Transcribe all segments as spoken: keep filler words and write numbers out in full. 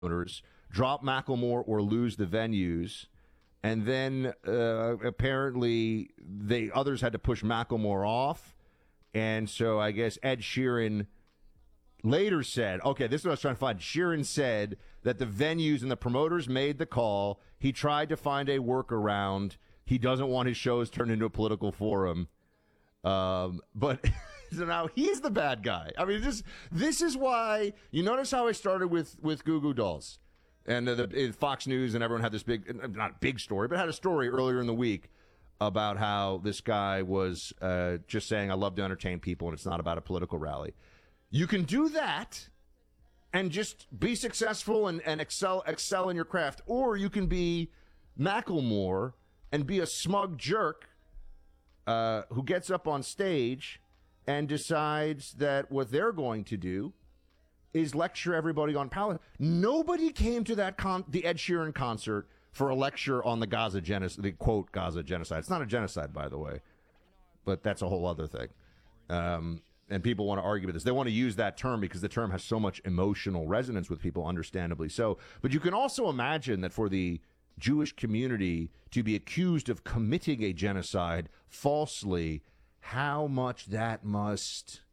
owners, drop Macklemore or lose the venues. And then uh, apparently they others had to push Macklemore off. And so I guess Ed Sheeran later said, okay, this is what I was trying to find. Sheeran said that the venues and the promoters made the call. He tried to find a workaround. He doesn't want his shows turned into a political forum. Um, but so now he's the bad guy. I mean, this this is why you notice how I started with, with Goo Goo Dolls. And uh, the, Fox News and everyone had this big, not big story, but had a story earlier in the week about how this guy was uh, just saying, I love to entertain people, and it's not about a political rally. You can do that and just be successful and, and excel excel in your craft. Or you can be Macklemore and be a smug jerk uh, who gets up on stage and decides that what they're going to do is lecture everybody on Palestine. Nobody came to that con- the Ed Sheeran concert for a lecture on the Gaza genocide, the quote Gaza genocide. It's not a genocide, by the way, but that's a whole other thing. Um, and people want to argue with this. They want to use that term because the term has so much emotional resonance with people, understandably so. But you can also imagine that for the Jewish community to be accused of committing a genocide falsely, how much that must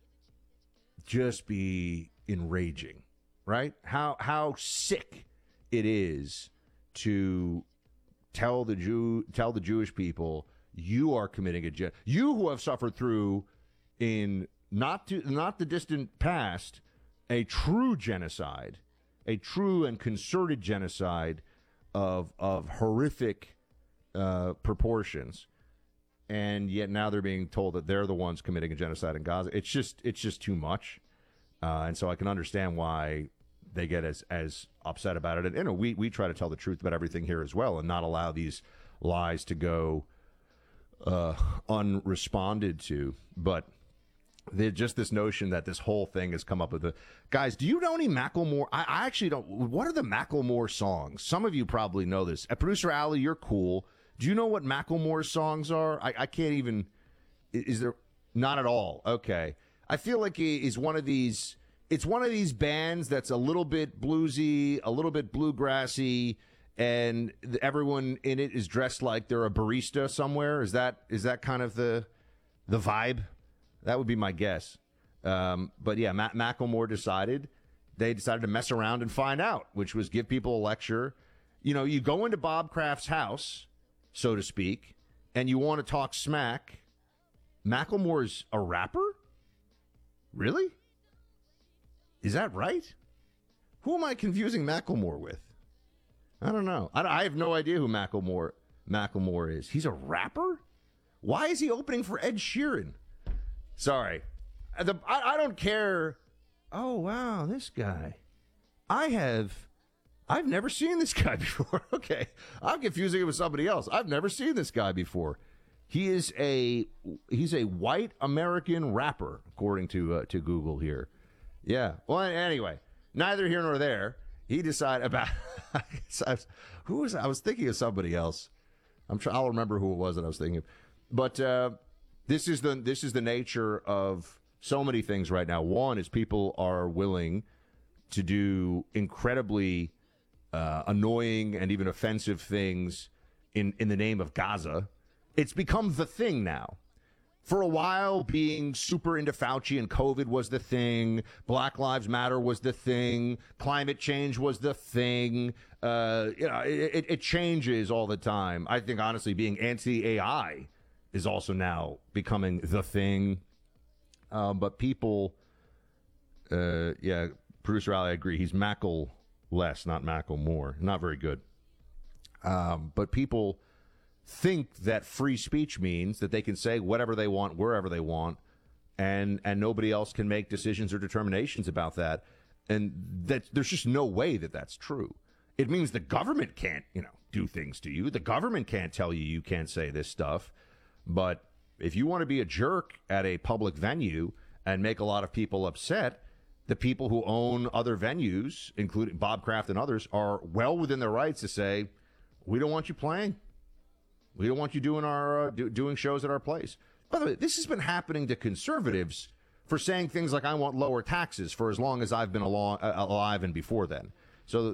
just be enraging, right? How how sick it is to tell the Jew tell the Jewish people you are committing a gen- you who have suffered through in not to not the distant past a true genocide, a true and concerted genocide of of horrific uh, proportions, and yet now they're being told that they're the ones committing a genocide in Gaza. It's just it's just too much. Uh, and so I can understand why they get as, as upset about it. And, you know, we, we try to tell the truth about everything here as well and not allow these lies to go uh, unresponded to. But just this notion that this whole thing has come up with the guys. Do you know any Macklemore? I, I actually don't. What are the Macklemore songs? Some of you probably know this. Uh, Producer Ali, you're cool. Do you know what Macklemore's songs are? I, I can't even. Is there? Not at all. Okay. I feel like he's one of these. It's one of these bands that's a little bit bluesy, a little bit bluegrassy, and everyone in it is dressed like they're a barista somewhere. Is that is that kind of the the vibe? That would be my guess. Um, but yeah, Matt Macklemore decided they decided to mess around and find out, which was give people a lecture. You know, you go into Bob Kraft's house, so to speak, and you want to talk smack. Macklemore's a rapper? Really? Is that right? Who am I confusing Macklemore with? I don't know. I, I have no idea who Macklemore Macklemore is. He's a rapper? Why is he opening for Ed Sheeran? Sorry. The, I, I don't care. Oh, wow, this guy. I have... I've never seen this guy before. Okay. I'm confusing it with somebody else. I've never seen this guy before. He is a he's a white American rapper, according to uh, to Google here. Yeah. Well, anyway, neither here nor there. He decided about who was I was thinking of somebody else. I'm sure I'll remember who it was that I was thinking of. But uh, this is the this is the nature of so many things right now. One is people are willing to do incredibly uh, annoying and even offensive things in in the name of Gaza. It's become the thing now. For a while, being super into Fauci and COVID was the thing. Black Lives Matter was the thing. Climate change was the thing. Uh, you know, it, it changes all the time. I think, honestly, being anti-A I is also now becoming the thing. Um, but people, uh, yeah, Producer Ali, I agree. He's Mackle less, not Macklemore. Not very good. Um, but people think that free speech means that they can say whatever they want, wherever they want, and and nobody else can make decisions or determinations about that. And that there's just no way that that's true. It means the government can't, you know, do things to you. The government can't tell you you can't say this stuff. But if you want to be a jerk at a public venue and make a lot of people upset, the people who own other venues, including Bob Kraft and others, are well within their rights to say, we don't want you playing. We don't want you doing our uh, do, doing shows at our place. By the way, this has been happening to conservatives for saying things like, I want lower taxes for as long as I've been along, uh, alive and before then. So